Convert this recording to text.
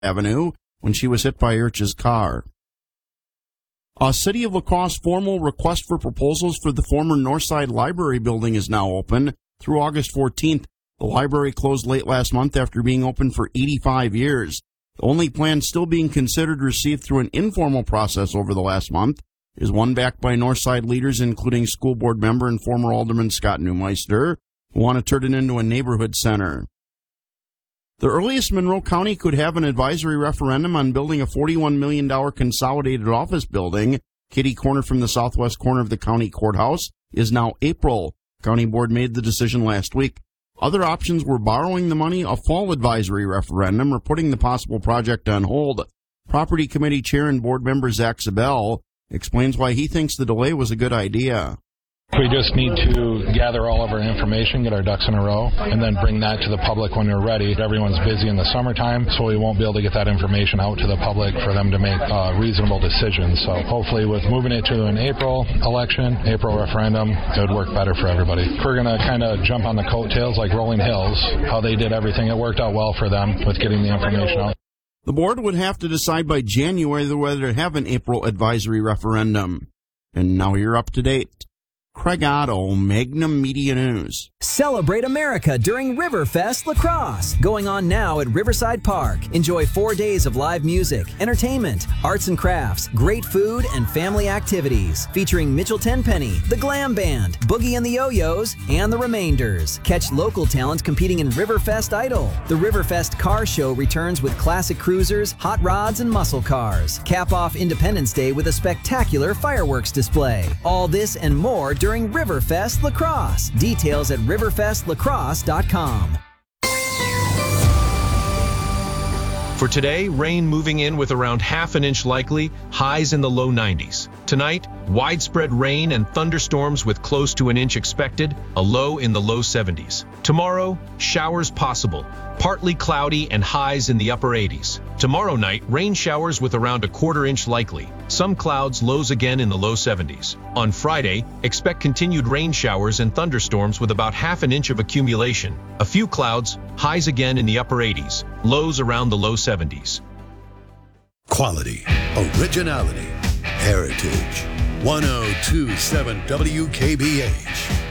Avenue when she was hit by Urch's car. A City of La Crosse formal request for proposals for the former Northside Library building is now open through August 14th. The library closed late last month after being open for 85 years. The only plan still being considered received through an informal process over the last month is one backed by Northside leaders, including school board member and former Alderman Scott Neumeister, who want to turn it into a neighborhood center. The earliest Monroe County could have an advisory referendum on building a $41 million consolidated office building, kitty corner from the southwest corner of the county courthouse, is now April. County board made the decision last week. Other options were borrowing the money, a fall advisory referendum, or putting the possible project on hold. Property Committee Chair and board member Zach Zabel explains why he thinks the delay was a good idea. We just need to gather all of our information, get our ducks in a row, and then bring that to the public when we're ready. Everyone's busy in the summertime, so we won't be able to get that information out to the public for them to make reasonable decisions. So hopefully with moving it to an April election, April referendum, it would work better for everybody. We're going to kind of jump on the coattails like Rolling Hills, how they did everything. It worked out well for them with getting the information out. The board would have to decide by January whether to have an April advisory referendum. And now you're up to date. Craig Otto, Magnum Media News. Celebrate America during Riverfest La Crosse. Going on now at Riverside Park. Enjoy 4 days of live music, entertainment, arts and crafts, great food, and family activities. Featuring Mitchell Tenpenny, The Glam Band, Boogie and the Yo-Yos, and The Remainders. Catch local talent competing in Riverfest Idol. The Riverfest Car Show returns with classic cruisers, hot rods, and muscle cars. Cap off Independence Day with a spectacular fireworks display. All this and more during Riverfest La Crosse. Details at riverfestlacrosse.com. For today, rain moving in with around ½ an inch likely, highs in the low 90s. Tonight, widespread rain and thunderstorms with close to an inch expected, a low in the low 70s. Tomorrow, showers possible, partly cloudy and highs in the upper 80s. Tomorrow night, rain showers with around ¼ inch likely. Some clouds, lows again in the low 70s. On Friday, expect continued rain showers and thunderstorms with about ½ an inch of accumulation. A few clouds, highs again in the upper 80s, lows around the low 70s. Quality, originality, heritage. 102.7 WKBH.